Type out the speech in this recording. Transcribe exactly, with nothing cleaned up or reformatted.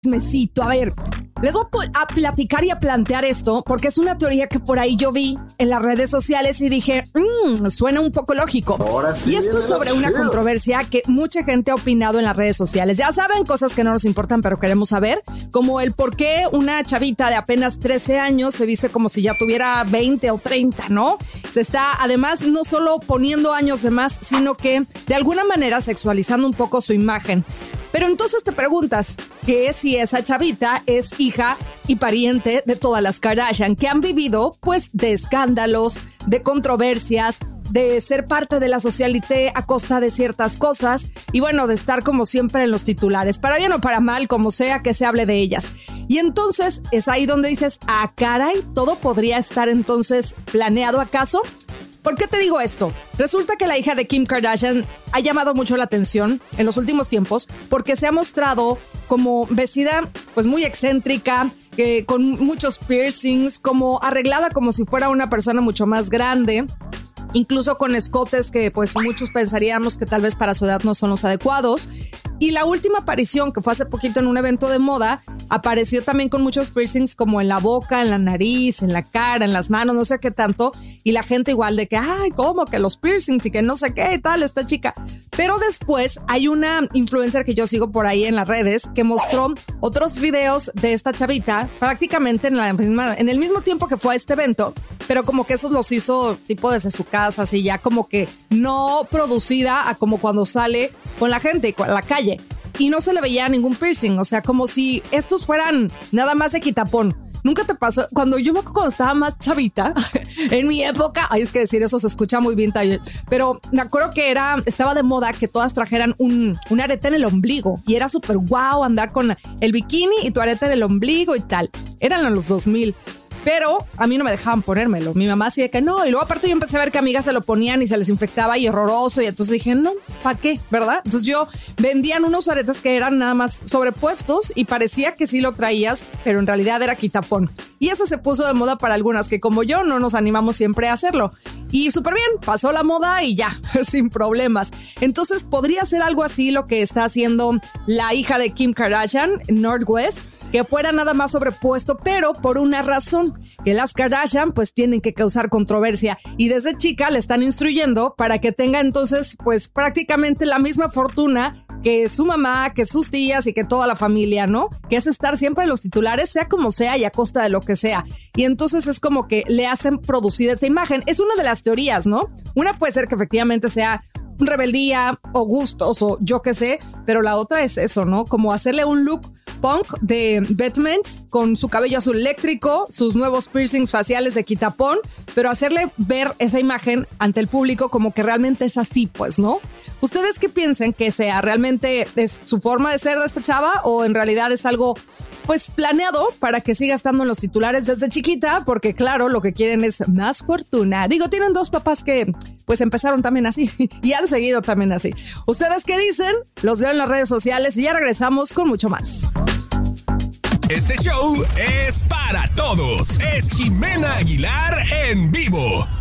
mesito. A ver, les voy a platicar y a plantear esto porque es una teoría que por ahí yo vi en las redes sociales y dije, mmm, suena un poco lógico. Ahora sí, y esto es sobre una controversia que mucha gente ha opinado en las redes sociales. Ya saben, cosas que no nos importan pero queremos saber, como el por qué una chavita de apenas trece años se viste como si ya tuviera veinte o treinta, ¿no? Se está además no solo poniendo años de más, sino que de alguna manera sexualizando un poco su imagen. Pero entonces te preguntas, ¿qué si esa chavita es hija y pariente de todas las Kardashian que han vivido, pues, de escándalos, de controversias, de ser parte de la socialité a costa de ciertas cosas y, bueno, de estar como siempre en los titulares, para bien o para mal, como sea que se hable de ellas? Y entonces es ahí donde dices, ah, caray, ¿todo podría estar entonces planeado acaso? ¿Por qué te digo esto? Resulta que la hija de Kim Kardashian ha llamado mucho la atención en los últimos tiempos porque se ha mostrado como vestida pues muy excéntrica, eh, con muchos piercings, como arreglada como si fuera una persona mucho más grande, incluso con escotes que pues muchos pensaríamos que tal vez para su edad no son los adecuados. Y la última aparición, que fue hace poquito en un evento de moda, apareció también con muchos piercings como en la boca, en la nariz, en la cara, en las manos, no sé qué tanto. Y la gente igual de que, ay, ¿cómo que los piercings y que no sé qué y tal, esta chica? Pero después hay una influencer que yo sigo por ahí en las redes que mostró otros videos de esta chavita prácticamente en, la misma, en el mismo tiempo que fue a este evento, pero como que esos los hizo tipo desde su casa, así ya como que no producida a como cuando sale con la gente, con la calle. Y no se le veía ningún piercing, o sea, como si estos fueran nada más de quitapón. ¿Nunca te pasó? Cuando yo me acuerdo cuando estaba más chavita, en mi época, ay, es que decir eso se escucha muy bien, pero me acuerdo que era, estaba de moda que todas trajeran un, un arete en el ombligo y era súper guau andar con el bikini y tu arete en el ombligo y tal. Eran en los dos mil. Pero a mí no me dejaban ponérmelo. Mi mamá sí de que no. Y luego aparte yo empecé a ver que amigas se lo ponían y se les infectaba y horroroso. Y entonces dije, no, ¿para qué? ¿Verdad? Entonces yo vendían unos aretes que eran nada más sobrepuestos y parecía que sí lo traías, pero en realidad era quitapón. Y eso se puso de moda para algunas que como yo no nos animamos siempre a hacerlo. Y súper bien, pasó la moda y ya, sin problemas. Entonces podría ser algo así lo que está haciendo la hija de Kim Kardashian, North West, que fuera nada más sobrepuesto, pero por una razón, que las Kardashian pues tienen que causar controversia y desde chica le están instruyendo para que tenga entonces pues prácticamente la misma fortuna que su mamá, que sus tías y que toda la familia, ¿no? Que es estar siempre en los titulares, sea como sea y a costa de lo que sea. Y entonces es como que le hacen producir esa imagen. Es una de las teorías, ¿no? Una puede ser que efectivamente sea rebeldía o gustos o yo qué sé, pero la otra es eso, ¿no? Como hacerle un look punk de Batman con su cabello azul eléctrico, sus nuevos piercings faciales de quitapón, pero hacerle ver esa imagen ante el público como que realmente es así, pues, ¿no? ¿Ustedes qué piensan que sea? ¿Realmente es su forma de ser de esta chava o en realidad es algo pues planeado para que siga estando en los titulares desde chiquita? Porque claro, lo que quieren es más fortuna. Digo, tienen dos papás que pues empezaron también así y han seguido también así. ¿Ustedes qué dicen? Los veo en las redes sociales y ya regresamos con mucho más. Este show es para todos. Es Jimena Aguilar en vivo.